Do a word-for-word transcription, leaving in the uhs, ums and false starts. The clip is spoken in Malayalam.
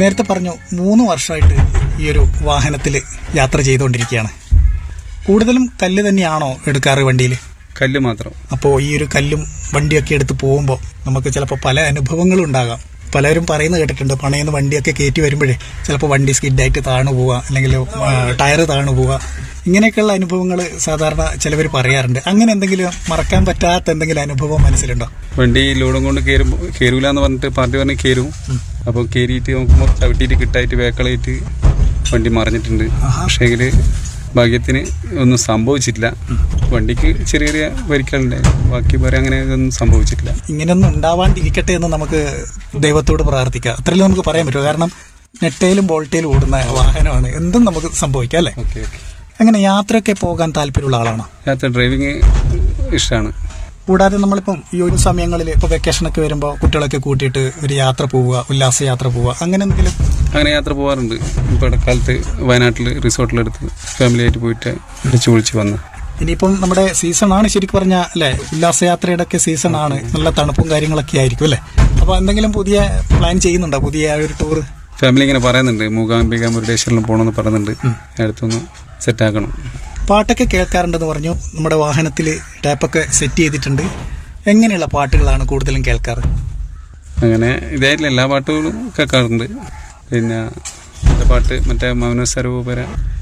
നേരത്തെ പറഞ്ഞു മൂന്ന് വർഷമായിട്ട് ഈ ഒരു വാഹനത്തിൽ യാത്ര ചെയ്തുകൊണ്ടിരിക്കുകയാണ്. കൂടുതലും കല്ല് തന്നെയാണോ എടുക്കാറ് വണ്ടിയിൽ? കല്ല് മാത്രം. അപ്പോൾ ഈ ഒരു കല്ലും വണ്ടിയൊക്കെ എടുത്ത് പോകുമ്പോൾ നമുക്ക് ചിലപ്പോൾ പല അനുഭവങ്ങളും ഉണ്ടാകാം. പലരും പറയുന്നത് കേട്ടിട്ടുണ്ട്, പണയുന്ന വണ്ടിയൊക്കെ കയറ്റി വരുമ്പോഴേ ചിലപ്പോൾ വണ്ടി സ്കിഡായിട്ട് താണു പോവുക, അല്ലെങ്കിൽ ടയർ താണു പോവുക, ഇങ്ങനെയൊക്കെയുള്ള അനുഭവങ്ങൾ സാധാരണ ചിലവർ പറയാറുണ്ട്. അങ്ങനെ എന്തെങ്കിലും മറക്കാൻ പറ്റാത്ത എന്തെങ്കിലും അനുഭവം മനസ്സിലുണ്ടോ? വണ്ടി ലോഡും കൊണ്ട് കയറുമ്പോൾ കയറൂല എന്ന് പറഞ്ഞിട്ട് പാർട്ടി പറഞ്ഞ് കയറും. അപ്പോൾ കയറിയിട്ട് നോക്കുമ്പോൾ ചവിട്ടിയിട്ട് കിട്ടായിട്ട് വേക്കളായിട്ട് വണ്ടി മറിഞ്ഞിട്ടുണ്ട്. പക്ഷേങ്കിൽ ഭാഗ്യത്തിന് ഒന്നും സംഭവിച്ചിട്ടില്ല. വണ്ടിക്ക് ചെറിയ ചെറിയ പരിക്കുകളുണ്ടായി, ബാക്കി പറയാൻ അങ്ങനെ ഒന്നും സംഭവിച്ചിട്ടില്ല. ഇങ്ങനെയൊന്നും ഉണ്ടാവാണ്ടിരിക്കട്ടെ എന്ന് നമുക്ക് ദൈവത്തോട് പ്രാർത്ഥിക്കാം. അത്രയും നമുക്ക് പറയാൻ പറ്റുമോ? കാരണം നെട്ടയിലും ബോൾട്ടയിലും ഓടുന്ന വാഹനമാണ്, എന്തും നമുക്ക് സംഭവിക്കാം അല്ലേ? Okay okay. അങ്ങനെ യാത്രയൊക്കെ പോകാൻ താല്പര്യമുള്ള ആളാണോ? യാത്ര ഡ്രൈവിങ് ഇഷ്ടമാണ്. കൂടാതെ നമ്മളിപ്പം ഈ ഒരു സമയങ്ങളിൽ ഇപ്പോൾ വെക്കേഷനൊക്കെ വരുമ്പോൾ കുട്ടികളൊക്കെ കൂട്ടിയിട്ട് ഒരു യാത്ര പോവുക, ഉല്ലാസ യാത്ര പോവുക, അങ്ങനെ എന്തെങ്കിലും? അങ്ങനെ യാത്ര പോകാറുണ്ട്. ഇപ്പോൾ ഇടക്കാലത്ത് വയനാട്ടിൽ റിസോർട്ടിലെടുത്ത് ഫാമിലി ആയിട്ട് പോയിട്ട് അടിച്ചു പൊളിച്ച് വന്ന്. ഇനിയിപ്പം നമ്മുടെ സീസണാണ് ശരിക്കും പറഞ്ഞാൽ അല്ലേ, ഉല്ലാസയാത്രയുടെ ഒക്കെ സീസണാണ്, നല്ല തണുപ്പും കാര്യങ്ങളൊക്കെ ആയിരിക്കും അല്ലേ? അപ്പോൾ എന്തെങ്കിലും പുതിയ പ്ലാൻ ചെയ്യുന്നുണ്ടോ, പുതിയ ഒരു ടൂർ? ഫാമിലി ഇങ്ങനെ പറയുന്നുണ്ട്, മൂകാംബിക മുരുടേശ്വരിലും പോകണമെന്ന് പറയുന്നുണ്ട്. അടുത്തൊന്ന് സെറ്റാക്കണം. പാട്ടൊക്കെ കേൾക്കാറുണ്ടെന്ന് പറഞ്ഞു. നമ്മുടെ വാഹനത്തിൽ ടാപ്പൊക്കെ സെറ്റ് ചെയ്തിട്ടുണ്ട്. എങ്ങനെയുള്ള പാട്ടുകളാണ് കൂടുതലും കേൾക്കാറ്? അങ്ങനെ ഇതായിട്ടില്ല, എല്ലാ പാട്ടുകളും കേൾക്കാറുണ്ട്. പിന്നെ പാട്ട് മറ്റേ മൗന സരോവര